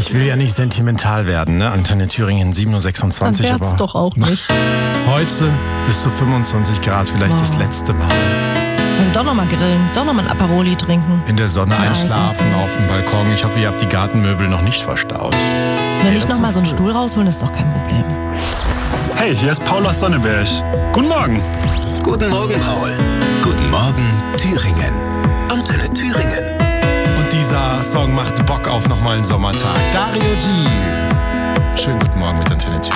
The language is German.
Ich will ja nicht sentimental werden, ne? Antenne Thüringen 7.26 Uhr. Dann wär's doch auch nicht. Heute bis zu 25 Grad, vielleicht das letzte Mal. Also doch nochmal grillen, doch nochmal ein Aperoli trinken. In der Sonne einschlafen auf dem Balkon. Ich hoffe, ihr habt die Gartenmöbel noch nicht verstaut. Wenn ich nochmal so einen Stuhl rausholen, ist doch kein Problem. Hey, hier ist Paul aus Sonneberg. Guten Morgen. Guten Morgen, Paul. Guten Morgen, Thüringen. Antenne Thüringen. Und dieser Song macht Bock auf nochmal einen Sommertag. Dario G. Schönen guten Morgen mit Antenne Thüringen.